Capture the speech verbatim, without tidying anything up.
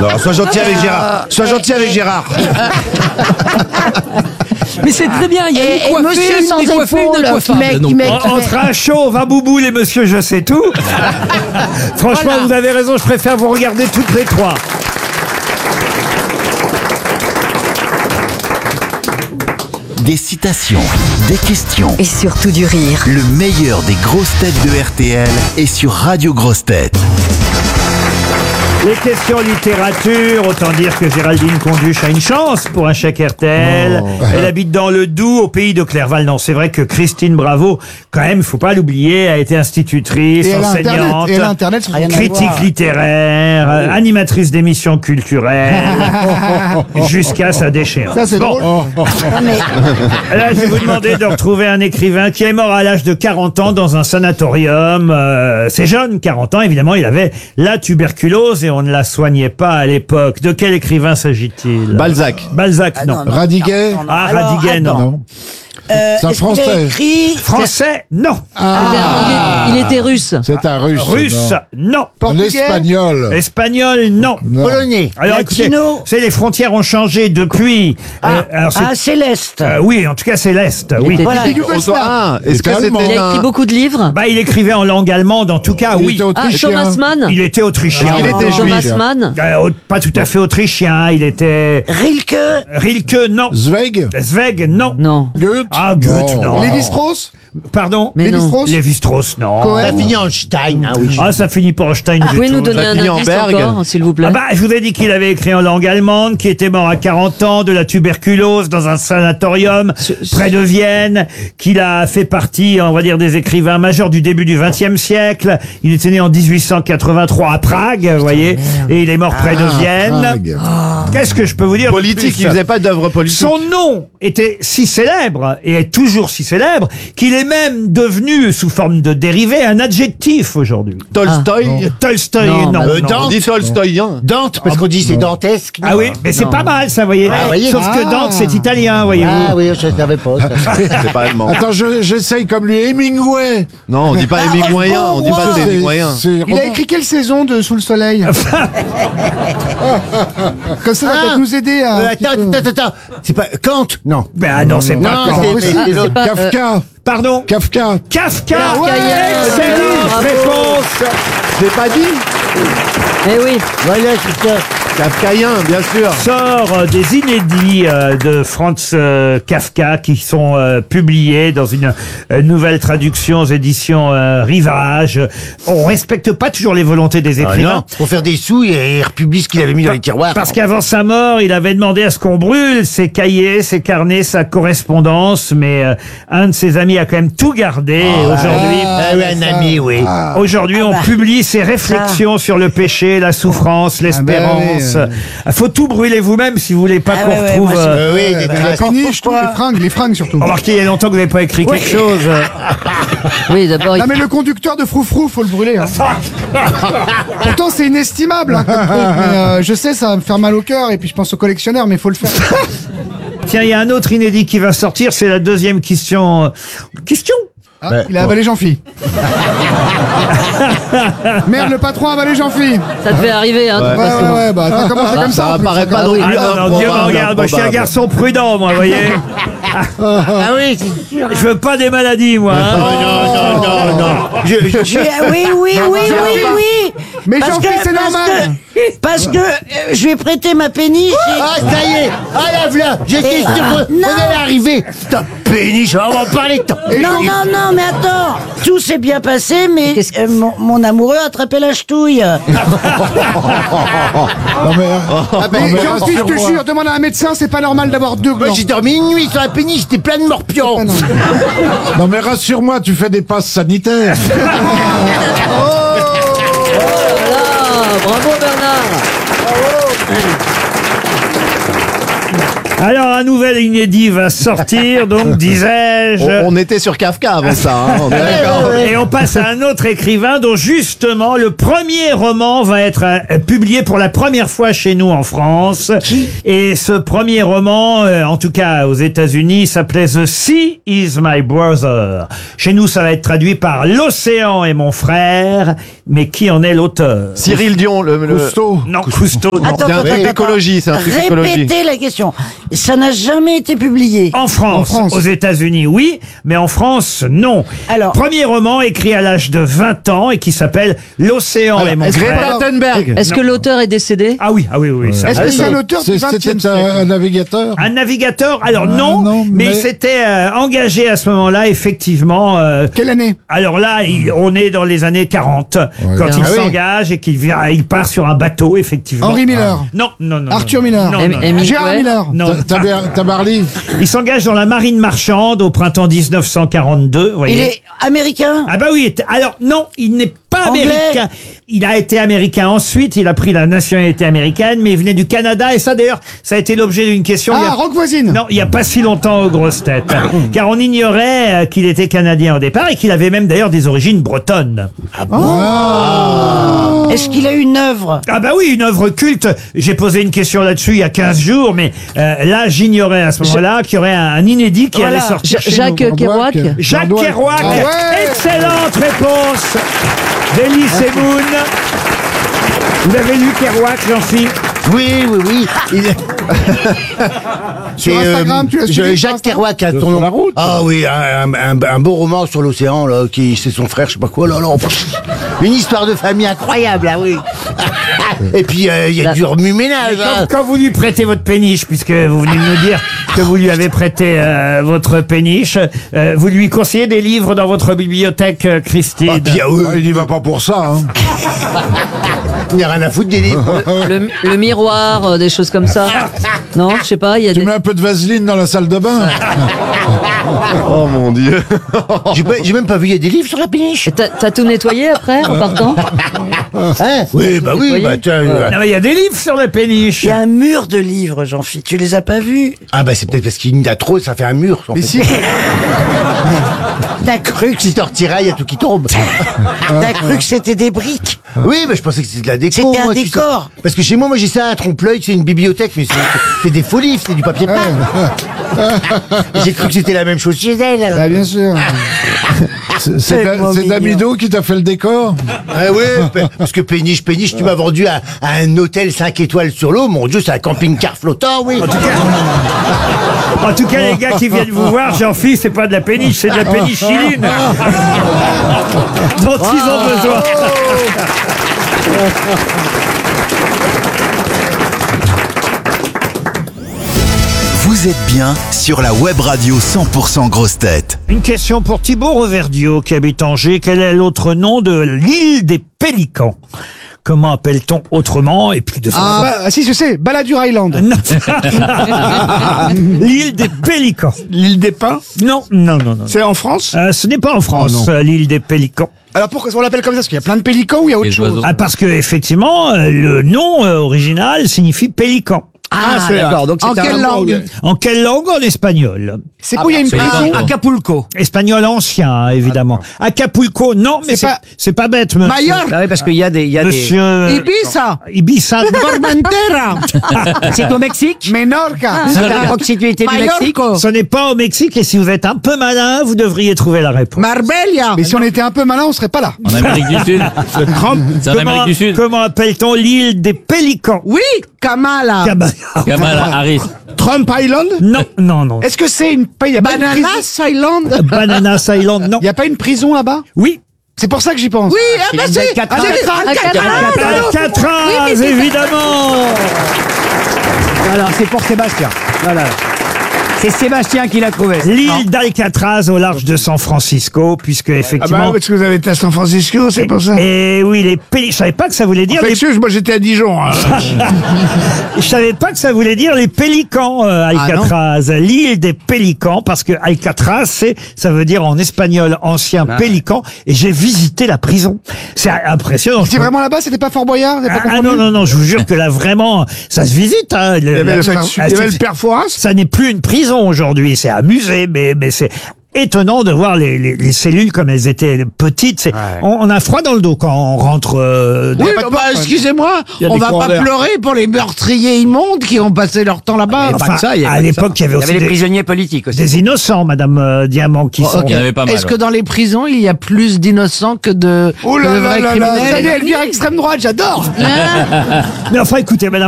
Non, sois gentil avec Gérard. Sois gentil avec Gérard. Mais c'est très bien, il y a Et- une et coiffée, monsieur une sans décoiffée, épaules, une qui coiffable. met- Non. qui met- En- Entre un chauve, un bouboule et monsieur je sais tout. Franchement, Voilà. vous avez raison, je préfère vous regarder toutes les trois. Des citations, des questions. Et surtout du rire. Le meilleur des grosses têtes de R T L est sur Radio Grosses Têtes. Les questions littérature, autant dire que Géraldine Conduche a une chance pour un chèque R T L. Elle habite dans le Doubs, au pays de Clerval. Non, c'est vrai que Christine Bravo, quand même, faut pas l'oublier, a été institutrice, Et elle a Internet, enseignante, et elle a Internet sur son critique téléphone. littéraire, euh, animatrice d'émissions culturelles, jusqu'à sa déchéance. Ça, c'est Bon. drôle. Là, je vais vous demander de retrouver un écrivain qui est mort à l'âge de quarante ans dans un sanatorium. Euh, c'est jeune, quarante ans, évidemment, il avait la tuberculose et on ne la soignait pas à l'époque. De quel écrivain s'agit-il? Balzac. Balzac, non. Radiguet. Ah, Alors, Radiguet, non. Non. Euh, C'est un est-ce qu'il a Français. écrit Français, non. Ah, il, est- il était russe. C'est un russe. Russe, non. non. L'espagnol. Espagnol, non. Non. polonais, Alors écoutez, latino. c'est les frontières ont changé depuis. Ah, euh, alors, c'est- ah, Céleste. euh, oui, en tout cas, c'est l'Est. Oui. était- Voilà. Ah, est-ce que Il était allemand. Il c'était a écrit un... beaucoup de livres. Bah, il écrivait en langue allemande, en tout cas, Il oui. était Ah, autrichien. Thomas Mann. Il était autrichien. Il était Thomas juif. Mann. Euh, au- pas tout à fait autrichien, il était... Rilke. Rilke, non. Zweig. Zweig, non. Non. Goethe. Ah, Goethe, non. Lévi-Strauss. Pardon Mais non. Lévi-Strauss. Lévi-Strauss, non. Cohen. Ça finit en Stein, hein, oui. Ah, ça finit pour Einstein Vous du pouvez tout. nous donner un Fini en indice Berg. encore, s'il vous plaît? Ah bah, je vous ai dit qu'il avait écrit en langue allemande, qu'il était mort à quarante ans de la tuberculose dans un sanatorium près de Vienne, qu'il a fait partie, on va dire, des écrivains majeurs du début du vingtième siècle. Il était né en dix-huit cent quatre-vingt-trois à Prague, vous voyez, et il est mort près de Vienne. Prague. Qu'est-ce que je peux vous dire de Politique, plus il faisait pas d'œuvre politique. Son nom était si célèbre, et est toujours si célèbre, qu'il est même devenu, sous forme de dérivé, un adjectif aujourd'hui. Tolstoï. Tolstoï, Non, non. Euh, non. Dante. On dit Tolstoïen. Dante, parce qu'on dit c'est dantesque. Ah oui, mais c'est pas mal ça, vous voyez. voyez. Sauf que Ah. Dante, c'est italien, voyez-vous. Ah oui, je ne savais pas. ça. C'est pas allemand. Attends, je- j'essaye comme lui. Hemingway. Non, on dit pas Ah, Hemingwayen, on dit pas C'est- Hemingwayen. c'est Il a roman. écrit quelle saison de Sous le Soleil? Comme ça, ça va Ah. peut-être nous aider à... Euh, attends, attends, attends. C'est pas Kant? Non. Ben ah non, c'est pas Non, Kant. c'est- c'est c'est l'autre. pas, euh, Kafka. Pardon. Kafka. Kafka. Kafkaïen. Excellente Bravo. réponse. J'ai pas dit Eh oui. Voilà, c'est ça. Kafkaïen, bien sûr. Sort euh, des inédits euh, de Franz euh, Kafka qui sont euh, publiés dans une euh, nouvelle traduction aux éditions euh, Rivage. On respecte pas toujours les volontés des écrivains. Pour faire des sous, et il republie ce qu'il avait mis dans les tiroirs. Parce qu'avant sa mort, il avait demandé à ce qu'on brûle ses cahiers, ses carnets, sa correspondance, mais euh, un de ses amis a quand même tout gardé. Et aujourd'hui, Ah oui, un ami, oui. aujourd'hui, on publie ses réflexions sur le péché, la souffrance, l'espérance. oui, euh. Faut tout brûler vous-même si vous voulez pas Ah qu'on ouais, ouais, retrouve. moi, c'est- euh, Euh, oui, des La traces. péniche, tout, les fringues, les fringues surtout. Remarquez, il y a longtemps que vous n'avez pas écrit quelque chose. Oui, d'abord, il- Non mais le conducteur de Froufrou, faut le brûler. Hein. Pourtant c'est inestimable. Hein, comme truc, mais, euh, je sais, ça va me faire mal au cœur et puis je pense aux collectionneurs, mais il faut le faire. Tiens, il y a un autre inédit qui va sortir, c'est la deuxième question. euh, Question Ah, il a avalé Jean-Phi. Merde, le patron a avalé Jean-Phi. ça devait arriver, hein. de toute Ouais, façon. ouais, ouais, bah ça a commencé comme ça. Ça en plus, apparaît ça, pas quand non même. plus. Ah non, non, Dieu me regarde, moi je suis un garçon prudent, moi, vous voyez. Ah oui, c'est sûr. Je veux pas des maladies, moi. hein. Non, non, non, non. Je, je- je- oui, oui, oui, oui, oui. Mais Parce Jean-Phi, que- c'est parce normal. que- Parce que euh, je vais prêter ma péniche. et- Ah, ça y est. Ah, là, voilà. J'étais Et- sûr Ah, qu'on non. allait arriver. Ta péniche, on va en parler. tant. Non, non, non, mais attends. Tout s'est bien passé, mais Qu'est-ce que- euh, mon, mon amoureux a attrapé la ch'touille. Non mais. Mais mais Jean-Phi, je te rassure-moi. jure, demande à un médecin, c'est pas normal d'avoir deux Moi, glands. j'ai dormi une nuit sur la péniche, j'étais plein de morpions. Ah, non. Non mais rassure-moi, tu fais des passes sanitaires. Voilà, bravo Bernard. Alors, un nouvel inédit va sortir, donc, disais-je. On, on était sur Kafka avant ça, hein, on est d'accord. Et on passe à un autre écrivain dont, justement, le premier roman va être euh, publié pour la première fois chez nous en France. Et ce premier roman, euh, en tout cas aux États-Unis, s'appelait The Sea is my brother. Chez nous, ça va être traduit par L'océan est mon frère. Mais qui en est l'auteur? Cyril Dion, le... le... Cousteau. Non, Cousteau, non. Attends, C'est un attends, truc attends. d'écologie, c'est un truc d'écologie. Répétez la question. Ça n'a jamais été publié. En France, En France. aux États-Unis, oui, mais en France, non. Alors. Premier roman écrit à l'âge de vingt ans et qui s'appelle L'océan est mon Greta frère. Thunberg. Est-ce que l'auteur est décédé? Ah oui, ah oui, oui. ça- Est-ce que c'est un auteur du C'est- vingtième C'était un, siècle? un navigateur. Un navigateur? Alors Ah, non, non, mais, mais- il s'était euh, engagé à ce moment-là, effectivement. euh, Quelle année? alors là, il- on est dans les années quarante, quand il Ah oui. s'engage et qu'il vient, il part sur un bateau, effectivement. Henri Miller. Non, non, non. Arthur non, Miller. Non, Em- non, non. Hemingway. Gérard Miller. Non. Ta- Tabar- Tabarly. Il s'engage dans la marine marchande au printemps dix-neuf cent quarante-deux, vous voyez. Il est américain? Ah bah oui, alors non, il n'est pas Anglais. américain. Il a été américain ensuite, il a pris la nationalité américaine, mais il venait du Canada, et ça d'ailleurs, ça a été l'objet d'une question. il y Ah, a- Rock Voisine. Non, il n'y a pas si longtemps aux grosses têtes. Car on ignorait euh, qu'il était canadien au départ et qu'il avait même d'ailleurs des origines bretonnes. Est-ce qu'il a une œuvre? Ah bah oui, une œuvre culte. J'ai posé une question là-dessus il y a quinze jours, mais euh, là j'ignorais à ce moment-là qu'il y aurait un, un inédit qui Voilà. allait sortir Ja- chez Jacques nous. Kerouac. Jacques Kerouac. Kerouac. Ah ouais. Excellente réponse d'Elie Semoun. Vous avez lu Kerouac, Jean-Philippe? Oui, oui, oui. Il est- Sur C'est, Instagram, tu l'as je- suivi sur Jacques Instagram Kerouac, a ton Sur nom. la route. Ah oui, un, un, un beau roman sur l'océan, là, qui c'est son frère, je sais pas quoi, là, là. pff, Une histoire de famille incroyable, ah oui. Et puis euh, il y a du remue-ménage. Quand, hein. quand vous lui prêtez votre péniche, puisque vous venez de nous dire que vous lui avez prêté euh, votre péniche, euh, vous lui conseillez des livres dans votre bibliothèque, euh, Christine? Ah, puis, ah, oui, Ah, il n'y va pas pour ça. Hein. il n'y a rien à foutre des livres. Le, le miroir, euh, des choses comme ça. Non, je sais pas, il y a Tu des... mets un peu de vaseline dans la salle de bain. Oh mon Dieu. J'ai pas- j'ai même pas vu, il y a des livres sur la péniche. Et T'as t'as tout nettoyé après, en partant? Hein oui, bah oui, Nettoyé. bah tiens. euh, Non, mais il y a des livres sur la péniche. Il y a un mur de livres, Jean-Philippe. Tu les as pas vus? Ah bah c'est peut-être parce qu'il y en a trop, ça fait un mur. En Mais fait. si. T'as cru que si tu retirais, il y a tout qui tombe. T'as cru que c'était des briques? Oui, mais je pensais que c'était de la déco. C'était un moi, tu sais. décor. Parce que chez moi, moi j'ai ça à trompe-l'œil, c'est une bibliothèque, mais c'est c'est des faux livres, c'est du papier peint. J'ai cru que c'était la même chose chez elle. Bah, bien sûr. C'est c'est Tellement Da- c'est mignon. Damido qui t'a fait le décor. Ah ouais, pe- parce que péniche, péniche, tu m'as vendu à, à un hôtel cinq étoiles sur l'eau. Mon Dieu, c'est un camping-car flottant, oui. En tout cas, les gars qui viennent vous voir, Jean-Philippe, c'est pas de la péniche, c'est de la pénichiline dont ils ont besoin. Vous êtes bien sur la web radio cent pour cent Grosses Têtes. Une question pour Thibaut Reverdio qui habite Angers. Quel est l'autre nom de l'île des Pélicans? Comment appelle-t-on autrement? Et puis de Ah, bah, ah, si, je sais. Balladur Island. Non. L'île des Pélicans. L'île des Pins. Non, non, non, non. C'est en France. Euh, ce n'est pas en France, euh, l'île des Pélicans. Alors pourquoi on l'appelle comme ça? Parce qu'il y a plein de pélicans ou il y a autre chose? Ah, parce que effectivement, euh, le nom euh, original signifie pélican. Ah, c'est d'accord. Donc en quelle langue? En quelle langue? En espagnol. C'est quoi? Il y a une prison. Acapulco. Espagnol ancien, hein, évidemment. Acapulco, non, mais C'est c'est pas- c'est pas bête, monsieur. Mallorca. Ah oui, parce qu'il y a des... Il y a Monsieur... Ibiza. Ibiza. Formentera. C'est au Mexique. Menorca. C'est à proximité du Mexique. Ce n'est pas au Mexique, et si vous êtes un peu malin, vous devriez trouver la réponse. Marbella. Mais si on était un peu malin, on serait pas là. En Amérique du Sud. C'est en Comment, Amérique du Sud. comment appelle-t-on l'île des Pélicans? Oui, Kamala. Ah bah, Kamala Harris. Trump Island. Non, non, non. Est-ce que c'est une... Il y a pas une prison- Island. Bananas Island, non. Il y a pas une prison là-bas? Oui. C'est pour ça que j'y pense. Oui, ah bah c'est Alcatraz. Alcatraz. Alcatraz, évidemment. Voilà, c'est pour Sébastien. Voilà. C'est Sébastien qui l'a trouvé. L'île d'Alcatraz au large de San Francisco, puisque Ah effectivement... bah, parce que vous avez été à San Francisco, c'est pour ça. Et oui, les pélicans. Je savais pas que ça voulait dire les... Excuse, moi j'étais à Dijon. hein. Je savais pas que ça voulait dire les pélicans, euh, Alcatraz. L'île des pélicans, parce que Alcatraz, c'est, ça veut dire en espagnol ancien pélican. Et j'ai visité la prison. C'est impressionnant. C'est vraiment là-bas, c'était pas Fort Boyard? vous avez pas Ah, ah confondu non, non, non, je vous jure que là, vraiment, ça se visite. Hein. Il y avait le, Ah, il y avait c'est- le père Fouras. Ça n'est plus une prison aujourd'hui, c'est un musée, mais, mais c'est étonnant de voir les, les, les cellules comme elles étaient petites. C'est- On, on a froid dans le dos quand on rentre. euh, Oui, dans- bah, excusez-moi, Il y a on des va courants pas d'air. pleurer pour les meurtriers immondes qui ont passé leur temps là-bas. Enfin, à l'époque, il y avait Il y aussi avait les des, prisonniers politiques aussi. des innocents, Madame euh, Diamant, qui sont... Il y en avait pas mal. Est-ce que dans les prisons, il y a plus d'innocents que de, Oh là que de là vrais là là, criminels Ça y est, elle vient extrême droite, j'adore. Mais enfin, écoutez, Madame